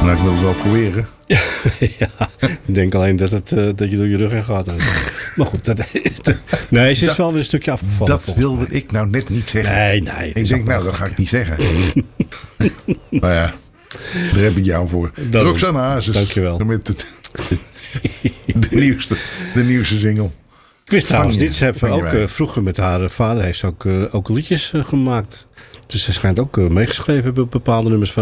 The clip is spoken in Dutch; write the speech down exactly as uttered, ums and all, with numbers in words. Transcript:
Nou, ik wil het wel proberen. Ja, ik denk alleen dat, het, uh, dat je door je rug heen gaat. Maar goed, dat, nee, ze is dat, wel weer een stukje afgevallen. Dat wilde ik nou net niet zeggen. Nee, nee. Ik denk, nou, dat ga ik niet zeggen. Maar ja, daar heb ik jou voor. Daarom. Roxanne Hazes. Dankjewel. Met het, de, nieuwste, de nieuwste single. Ik wist trouwens niet, ze hebben ook uh, vroeger met haar vader heeft ze ook, uh, ook liedjes uh, gemaakt. Dus ze schijnt ook uh, meegeschreven hebben op bepaalde nummers van